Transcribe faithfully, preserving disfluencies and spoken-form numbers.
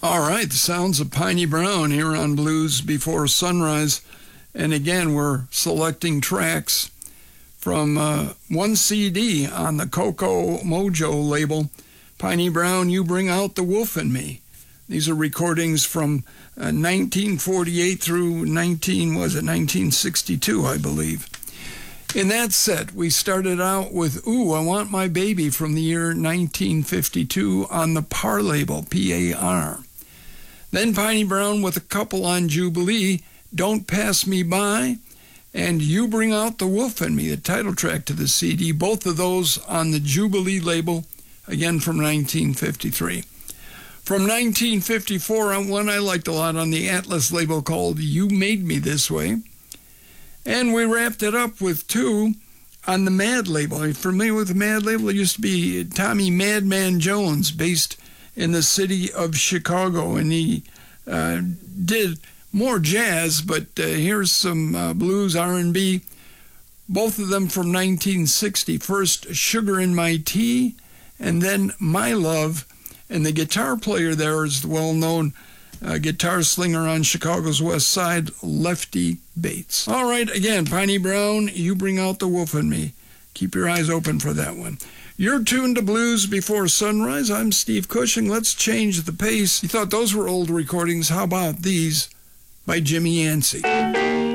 All right, the sounds of Piney Brown here on Blues Before Sunrise. And again, we're selecting tracks from uh, one C D on the Coco Mojo label, Piney Brown, You Bring Out the Wolf in Me. These are recordings from uh, nineteen forty-eight through nineteen, was it nineteen sixty-two, I believe. In that set, we started out with Ooh, I Want My Baby from the year nineteen fifty-two on the Par label, P A R. Then Piney Brown with a couple on Jubilee, Don't Pass Me By, and You Bring Out the Wolf in Me, the title track to the C D, both of those on the Jubilee label, again from nineteen fifty-three. From nineteen fifty-four, one I liked a lot on the Atlas label called You Made Me This Way. And we wrapped it up with two on the Mad label. Are you familiar with the Mad label? It used to be Tommy Madman Jones, based in the city of Chicago, and he uh, did more jazz, but uh, here's some uh, blues, R and B, both of them from nineteen sixty. First, Sugar in My Tea, and then My Love, and the guitar player there is the well-known uh, guitar slinger on Chicago's West Side, Lefty Bates. All right, again, Piney Brown, You Bring Out the Wolf in Me. Keep your eyes open for that one. You're tuned to Blues Before Sunrise. I'm Steve Cushing. Let's change the pace. You thought those were old recordings. How about these by Jimmy Yancey?